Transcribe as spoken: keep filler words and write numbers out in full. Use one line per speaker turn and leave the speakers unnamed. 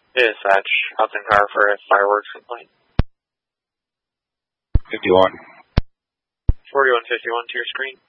Dispatch, Hudson Car for a fireworks complaint.
fifty-one.
forty-one fifty-one to your screen.